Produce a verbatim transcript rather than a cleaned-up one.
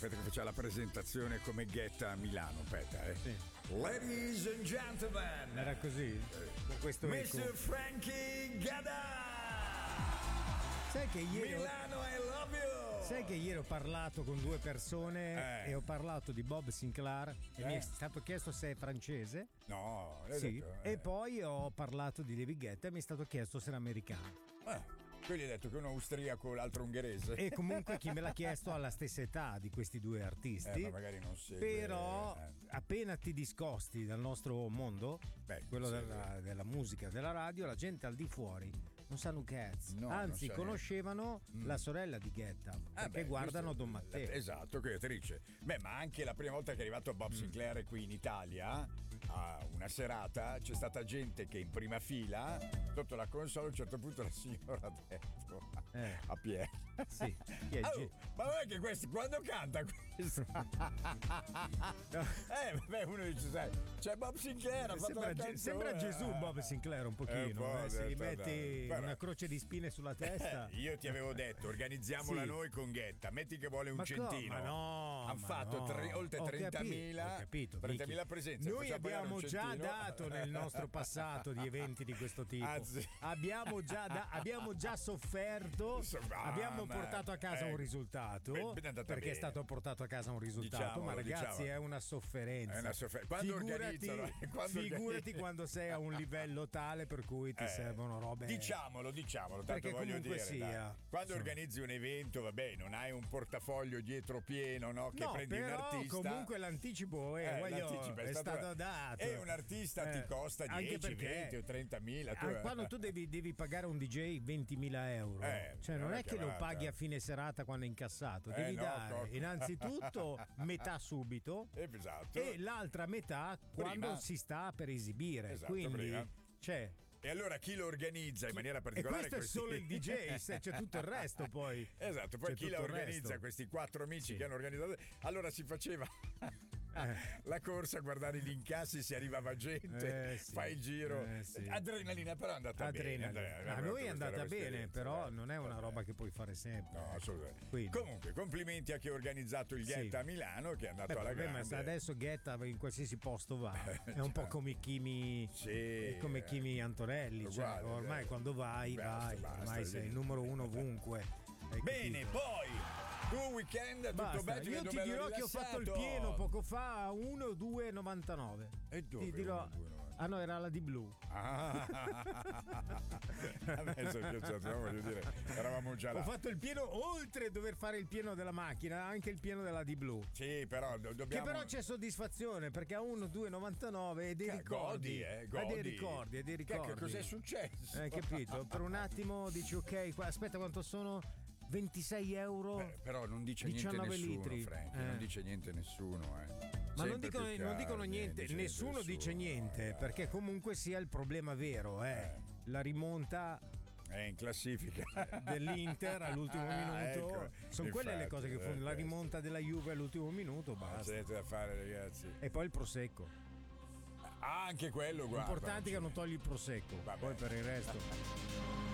aspetta che faccia la presentazione come Guetta a Milano, aspetta, eh. Sì. Ladies and gentlemen. Era così? Con questo mister eco. Frankie Gadda. Sai che ieri Milano, I love you. Sai che ieri ho parlato con due persone eh. e ho parlato di Bob Sinclair e eh. mi è stato chiesto se è francese. No, l'hai sì. detto, eh. E poi ho parlato di David Guetta e mi è stato chiesto se era americano. Eh. Tu gli hai detto che uno austriaco, l'altro ungherese. E comunque chi me l'ha chiesto ha la stessa età di questi due artisti. Eh, ma magari non segue. Però eh. appena ti discosti dal nostro mondo, Beh, quello sì, della, sì. della musica, della radio, la gente al di fuori non sanno un cazzo. No, Anzi, non sa conoscevano mm. la sorella di Guetta Ah, perché beh, guardano giusto. Don Matteo. Esatto, creatrice. Beh, ma anche la prima volta che è arrivato Bob Sinclair qui in Italia, a una serata, c'è stata gente che in prima fila, sotto la console, a un certo punto la signora ha detto Eh. a Pier. Sì. Chi è Oh, Ge- ma non è che questo quando canta questo? eh, vabbè, uno dice, sai, c'è Bob Sinclair, ha fatto Sembra, la Ge- canzone. sembra Gesù Bob Sinclair un pochino, Eh, un po', eh, se gli detto, metti dai. una croce di spine sulla testa. Eh, io ti avevo detto, organizziamola Sì. noi con Guetta, metti che vuole un Ma centino. come? No, hanno ma fatto no. tre- oltre Ho trentamila, capito, ho capito, trentamila Vicky. presenze. Noi Facciamo pagare abbiamo un già centino. dato nel nostro passato di eventi di questo tipo. Anzi. Abbiamo già, da- abbiamo già sofferto, Insomma, abbiamo ma- portato a casa eh, un risultato. beh, è andata Perché bene. è stato portato a casa un risultato, Diciamolo, ma ragazzi diciamolo. è una sofferenza. È una soffer- quando figurati, organizzano, eh, quando figurati organizzano. quando sei a un livello tale per cui ti Eh, servono robe. Diciamolo, diciamolo, tanto Perché voglio comunque dire, sia, dai. Quando sì. organizzi un evento, vabbè, non hai un portafoglio dietro pieno, no? Che No, prendi un però artista. comunque l'anticipo eh, Eh, voglio, l'anticipo è, stato dato. E un artista Eh, ti costa anche dieci, perché, venti o trentamila. Tu, ah, quando tu devi, devi pagare un D J ventimila euro, Eh, cioè non non è è che lo chiamata. paghi a fine serata quando è incassato, Eh, devi no, dare co- innanzitutto metà subito Esatto. e l'altra metà quando Prima. si sta per esibire. Esatto, Quindi prima. cioè, E allora chi lo organizza in maniera e particolare? questo è questi- solo il D J, se c'è tutto il resto poi. Esatto, poi C'è chi tutto la il organizza, resto. questi quattro amici Sì. che hanno organizzato. Allora si faceva Eh. la corsa a guardare gli incassi, si arriva gente, Eh, sì. fai il giro. Eh, sì. Adrenalina, però è andata Adrenalina. bene. A noi è andata bene, esperienza, però dai. non è una Vabbè. roba che puoi fare sempre. No, assolutamente. Quindi. Comunque, complimenti a chi ha organizzato il Sì. Guetta a Milano, che è andato Beh, alla vabbè, ma grande. adesso Guetta in qualsiasi posto va. È un po' come Kimi, Sì, è come Kimi Antonelli. Cioè, uguale, ormai eh. quando vai, Basta, vai. basta, ormai sei il numero uno ovunque. Hai Bene, capito? poi tu weekend tutto Basta. bello, Io vedo ti bello dirò che ho fatto il rilassato. pieno poco fa a uno due novantanove. E dove Ti dirò. uno due novantanove? Ah no, era la di blu. Ah. Adesso scherzato, voglio dire, eravamo già là. Ho fatto il pieno oltre a dover fare il pieno della macchina, anche il pieno della di blu. Sì, però do- dobbiamo. Che però c'è soddisfazione perché a uno due novantanove e dei Che ricordi. godi, eh, Ha godi. dei ricordi, e dei Che- ricordi. che cos'è successo? Hai capito? Per un attimo dici ok, qua- aspetta quanto sono ventisei euro. Eh, però non dice niente diciannove nessuno, litri. Frank, Eh. non dice niente nessuno, eh. Ma non Sempre dicono, più non caro, dicono niente, dice nessuno nessuno, dice niente, eh. perché comunque sia il problema vero, eh. La rimonta È in classifica dell'Inter all'ultimo Ah, minuto. ecco. Sono quelle le Infatti, cose che fanno, la eh, rimonta della Juve all'ultimo minuto, Non c'è basta. niente da fare, ragazzi. E poi il prosecco. Ah, anche quello, guarda. L'importante è che non togli il prosecco, Vabbè. poi per il resto.